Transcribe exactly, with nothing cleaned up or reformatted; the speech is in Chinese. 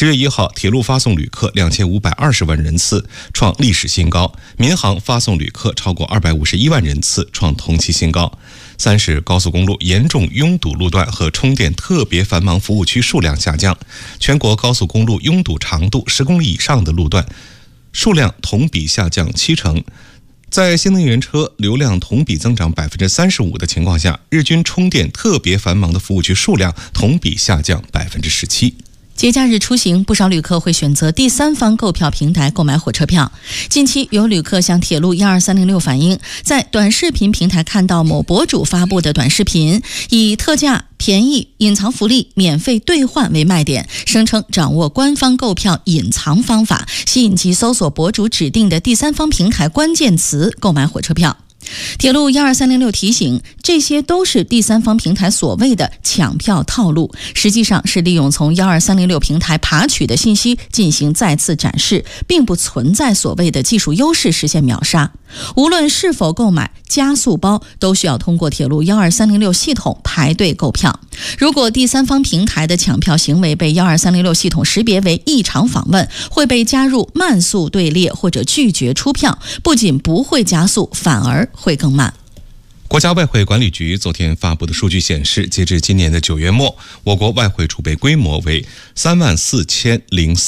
十月一号，铁路发送旅客两千五百二十万人次，创历史新高；民航发送旅客超过二百五十一万人次，创同期新高。三是高速公路严重拥堵路段和充电特别繁忙服务区数量下降，全国高速公路拥堵长度十公里以上的路段数量同比下降七成。在新能源车流量同比增长百分之三十五的情况下，日均充电特别繁忙的服务区数量同比下降百分之十七。 节假日出行，不少旅客会选择第三方购票平台购买火车票。近期有旅客向铁路一二三零六反映，在短视频平台看到某博主发布的短视频，以特价、便宜、隐藏福利、免费兑换为卖点，声称掌握官方购票隐藏方法，吸引其搜索博主指定的第三方平台关键词购买火车票。铁路一二三零六提醒，这些都是第三方平台所谓的抢票套路，实际上是利用从一二三零六平台爬取的信息进行再次展示，并不存在所谓的技术优势实现秒杀。无论是否购买加速包，都需要通过铁路一二三零六系统排队购票。如果第三方平台的抢票行为被一二三零六系统识别为异常访问，会被加入慢速队列或者拒绝出票，不仅不会加速，反而会更慢。 国家外汇管理局昨天发布的数据显示，截至今年的九月末，我国外汇储备规模为三万四千零四